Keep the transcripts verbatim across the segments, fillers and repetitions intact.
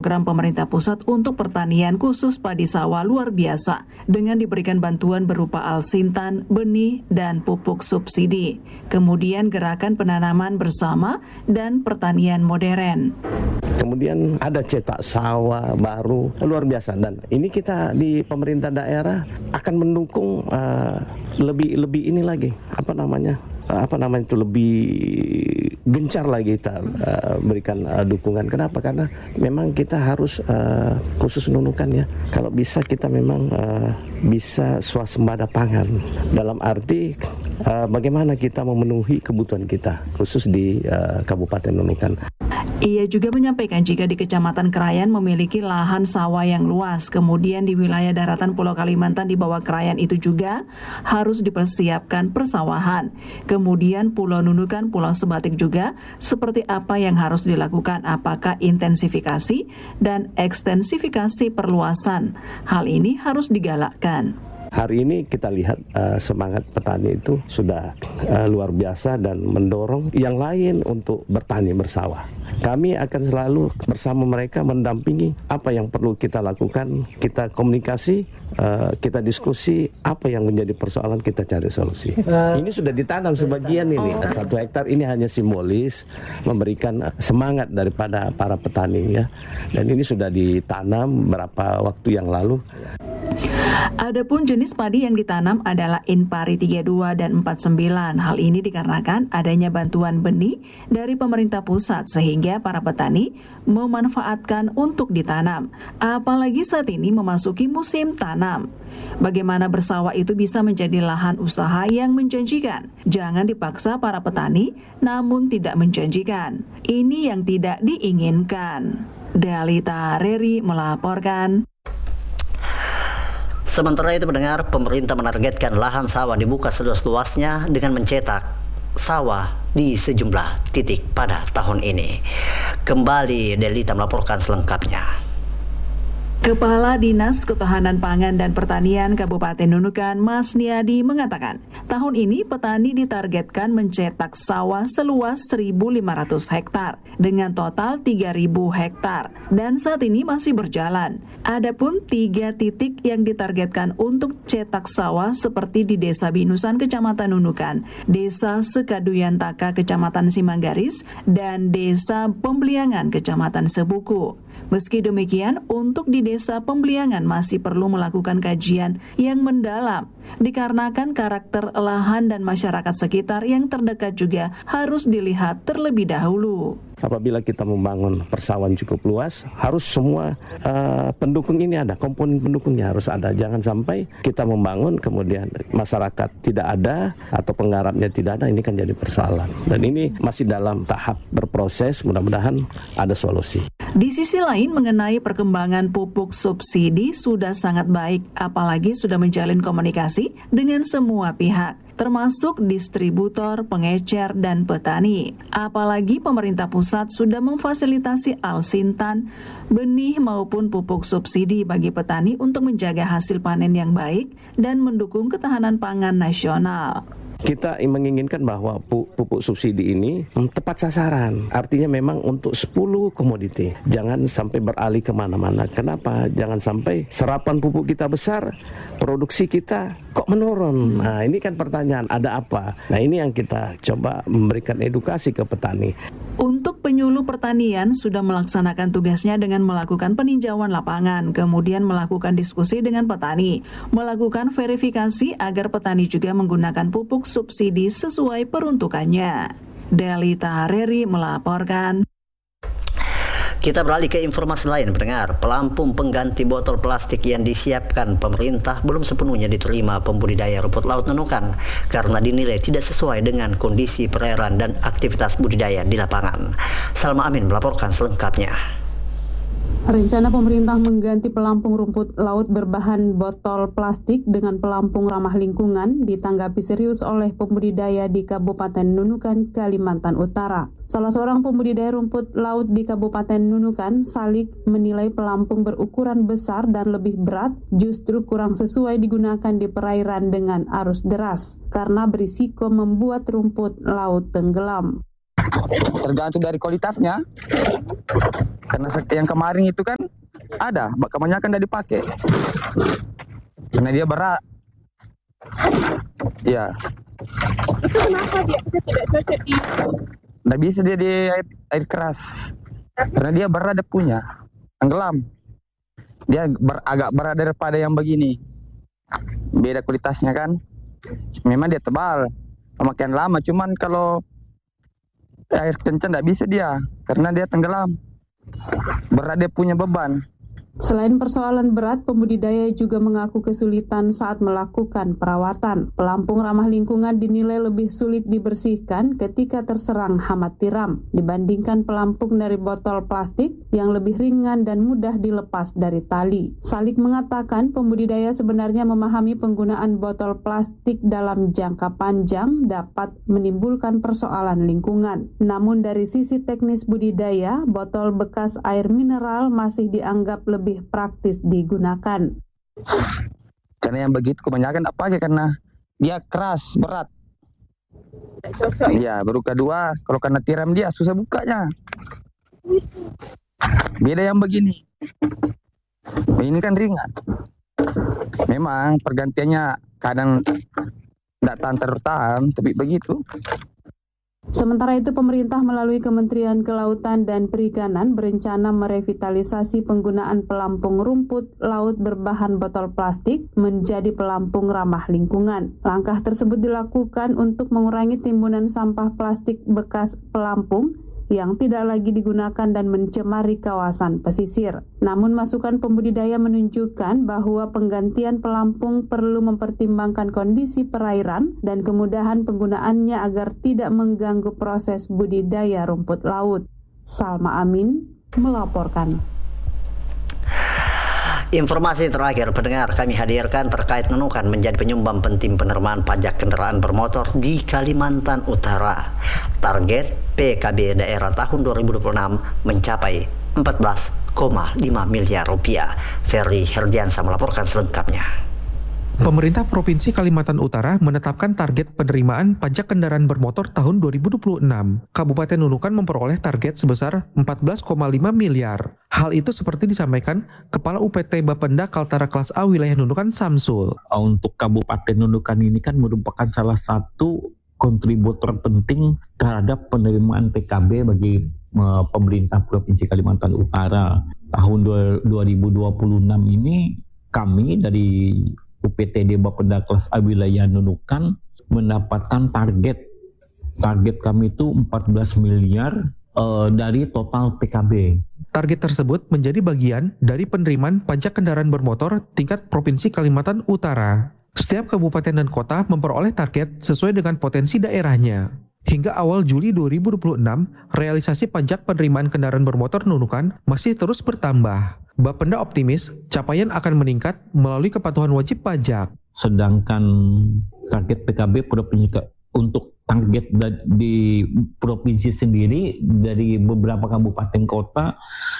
program pemerintah pusat untuk pertanian khusus padi sawah luar biasa dengan diberikan bantuan berupa alsintan, benih, dan pupuk subsidi. Kemudian gerakan penanaman bersama dan pertanian modern. Kemudian ada cetak sawah baru luar biasa, dan ini kita di pemerintah daerah akan mendukung uh, lebih lebih ini lagi apa namanya uh, apa namanya itu lebih gencar lagi kita uh, berikan uh, dukungan. Kenapa? Karena memang kita harus uh, khusus nunukan ya. Kalau bisa kita memang uh, bisa swasembada pangan dalam arti uh, bagaimana kita memenuhi kebutuhan kita khusus di uh, Kabupaten Nunukan. Ia juga menyampaikan jika di Kecamatan Krayan memiliki lahan sawah yang luas, kemudian di wilayah daratan Pulau Kalimantan di bawah Krayan itu juga harus dipersiapkan persawahan. Kemudian Pulau Nunukan, Pulau Sebatik juga seperti apa yang harus dilakukan, apakah intensifikasi dan ekstensifikasi perluasan. Hal ini harus digalakkan. Hari ini kita lihat uh, semangat petani itu sudah uh, luar biasa dan mendorong yang lain untuk bertani bersawah. Kami akan selalu bersama mereka mendampingi apa yang perlu kita lakukan, kita komunikasi, uh, kita diskusi apa yang menjadi persoalan, kita cari solusi. Ini sudah ditanam sebagian ini, satu hektar ini hanya simbolis memberikan semangat daripada para petani ya. Dan ini sudah ditanam beberapa waktu yang lalu. Adapun jenis padi yang ditanam adalah Inpari tiga puluh dua dan empat puluh sembilan. Hal ini dikarenakan adanya bantuan benih dari pemerintah pusat sehingga para petani memanfaatkan untuk ditanam. Apalagi saat ini memasuki musim tanam. Bagaimana bersawah itu bisa menjadi lahan usaha yang menjanjikan. Jangan dipaksa para petani namun tidak menjanjikan. Ini yang tidak diinginkan. Dalita Reri melaporkan. Sementara itu mendengar pemerintah menargetkan lahan sawah dibuka seluas-luasnya dengan mencetak sawah di sejumlah titik pada tahun ini. Kembali Delita melaporkan selengkapnya. Kepala Dinas Ketahanan Pangan dan Pertanian Kabupaten Nunukan, Mas Niadi mengatakan, tahun ini petani ditargetkan mencetak sawah seluas seribu lima ratus hektar dengan total tiga ribu hektar dan saat ini masih berjalan. Adapun tiga titik yang ditargetkan untuk cetak sawah seperti di Desa Binusan, Kecamatan Nunukan, Desa Sekaduyantaka, Kecamatan Simanggaris, dan Desa Pembeliangan, Kecamatan Sebuku. Meski demikian, untuk di Desa Pembeliangan masih perlu melakukan kajian yang mendalam, dikarenakan karakter lahan dan masyarakat sekitar yang terdekat juga harus dilihat terlebih dahulu. Apabila kita membangun persawahan cukup luas, harus semua uh, pendukung ini ada, komponen pendukungnya harus ada. Jangan sampai kita membangun kemudian masyarakat tidak ada atau penggarapnya tidak ada, ini kan jadi persoalan. Dan ini masih dalam tahap berproses, mudah-mudahan ada solusi. Di sisi lain, mengenai perkembangan pupuk subsidi sudah sangat baik, apalagi sudah menjalin komunikasi dengan semua pihak, termasuk distributor, pengecer, dan petani. Apalagi pemerintah pusat sudah memfasilitasi alsintan, benih maupun pupuk subsidi bagi petani untuk menjaga hasil panen yang baik dan mendukung ketahanan pangan nasional. Kita menginginkan bahwa pupuk subsidi ini tepat sasaran. Artinya memang untuk sepuluh komoditi. Jangan sampai beralih kemana-mana. Kenapa? Jangan sampai serapan pupuk kita besar, produksi kita kok menurun. Nah, ini kan pertanyaan, ada apa? Nah, ini yang kita coba memberikan edukasi ke petani. Untuk penyuluh pertanian sudah melaksanakan tugasnya dengan melakukan peninjauan lapangan, kemudian melakukan diskusi dengan petani, melakukan verifikasi agar petani juga menggunakan pupuk subsidi sesuai peruntukannya. Delita Reri melaporkan. Kita beralih ke informasi lain, pendengar. Pelampung pengganti botol plastik yang disiapkan pemerintah belum sepenuhnya diterima pembudidaya rumput laut Nunukan karena dinilai tidak sesuai dengan kondisi perairan dan aktivitas budidaya di lapangan. Salma Amin melaporkan selengkapnya. Rencana pemerintah mengganti pelampung rumput laut berbahan botol plastik dengan pelampung ramah lingkungan ditanggapi serius oleh pembudidaya di Kabupaten Nunukan, Kalimantan Utara. Salah seorang pembudidaya rumput laut di Kabupaten Nunukan, Salik, menilai pelampung berukuran besar dan lebih berat justru kurang sesuai digunakan di perairan dengan arus deras karena berisiko membuat rumput laut tenggelam. Tergantung dari kualitasnya. Karena yang kemarin itu kan ada, kebanyakan udah dipakai. Karena dia berat. Ya. Itu kenapa dia tidak cocok di? Nggak bisa dia di air, air keras. Karena dia berat dia punya. Tenggelam. Dia ber, agak berat daripada yang begini. Beda kualitasnya kan. Memang dia tebal. Makin lama. Cuman kalau air kencang nggak bisa dia. Karena dia tenggelam. Berat dia punya beban. Selain persoalan berat, pembudidaya juga mengaku kesulitan saat melakukan perawatan. Pelampung ramah lingkungan dinilai lebih sulit dibersihkan ketika terserang hama tiram dibandingkan pelampung dari botol plastik yang lebih ringan dan mudah dilepas dari tali. Salik mengatakan pembudidaya sebenarnya memahami penggunaan botol plastik dalam jangka panjang dapat menimbulkan persoalan lingkungan. Namun dari sisi teknis budidaya, botol bekas air mineral masih dianggap lebih lebih praktis digunakan. Karena yang begitu kebanyakan apa aja karena dia keras, berat. Iya, baru kedua kalau kena tiram dia susah bukanya. Beda yang begini. Ini kan ringan. Memang pergantiannya kadang tidak tahan tertahan, tapi begitu. Sementara itu, pemerintah melalui Kementerian Kelautan dan Perikanan berencana merevitalisasi penggunaan pelampung rumput laut berbahan botol plastik menjadi pelampung ramah lingkungan. Langkah tersebut dilakukan untuk mengurangi timbunan sampah plastik bekas pelampung yang tidak lagi digunakan dan mencemari kawasan pesisir. Namun masukan pembudidaya menunjukkan bahwa penggantian pelampung perlu mempertimbangkan kondisi perairan dan kemudahan penggunaannya agar tidak mengganggu proses budidaya rumput laut. Salma Amin melaporkan. Informasi terakhir pendengar kami hadirkan terkait Nunukan menjadi penyumbang penting penerimaan pajak kendaraan bermotor di Kalimantan Utara. Target P K B daerah tahun dua ribu dua puluh enam mencapai empat belas koma lima miliar rupiah. Ferry Herdiansa melaporkan selengkapnya. Pemerintah Provinsi Kalimantan Utara menetapkan target penerimaan pajak kendaraan bermotor tahun dua ribu dua puluh enam. Kabupaten Nunukan memperoleh target sebesar empat belas koma lima miliar. Hal itu seperti disampaikan Kepala U P T Bapenda Kaltara Kelas A Wilayah Nunukan Samsul. Untuk Kabupaten Nunukan ini kan merupakan salah satu kontributor penting terhadap penerimaan P K B bagi uh, pemerintah Provinsi Kalimantan Utara. Tahun dua ribu dua puluh enam ini kami dari U P T D Bapenda Kelas A Wilayah Nunukan mendapatkan target. Target kami itu empat belas miliar uh, dari total P K B. Target tersebut menjadi bagian dari penerimaan pajak kendaraan bermotor tingkat Provinsi Kalimantan Utara. Setiap kabupaten dan kota memperoleh target sesuai dengan potensi daerahnya. Hingga awal Juli dua ribu dua puluh enam, realisasi pajak penerimaan kendaraan bermotor Nunukan masih terus bertambah. Bapenda optimis capaian akan meningkat melalui kepatuhan wajib pajak. Sedangkan target P K B provinsi untuk target di provinsi sendiri dari beberapa kabupaten kota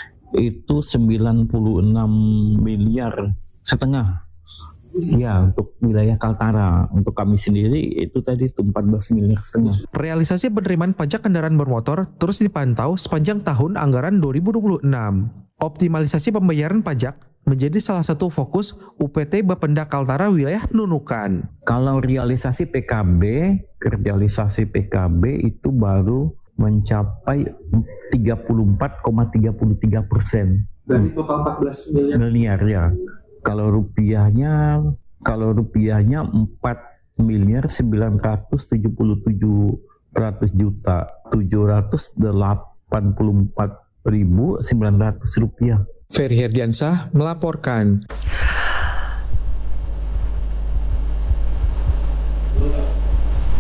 itu sembilan puluh enam miliar setengah. Ya, untuk wilayah Kaltara, untuk kami sendiri itu tadi itu empat belas miliar setengah. Realisasi penerimaan pajak kendaraan bermotor terus dipantau sepanjang tahun anggaran dua ribu dua puluh enam. Optimalisasi pembayaran pajak menjadi salah satu fokus U P T Bapenda Kaltara Wilayah Nunukan. Kalau realisasi P K B, realisasi P K B itu baru mencapai tiga puluh empat koma tiga tiga persen. Dari total empat belas miliar. Miliar ya. Kalau rupiahnya, kalau rupiahnya empat miliar sembilan ratus tujuh puluh tujuh ratus juta tujuh ratus delapan puluh empat ribu sembilan ratus rupiah. Ferry Herdiansyah melaporkan.